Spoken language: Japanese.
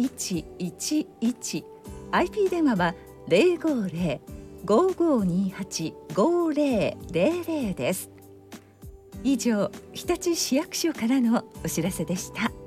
0111 IP 電話は050-5528-5000です。以上、日立市役所からのお知らせでした。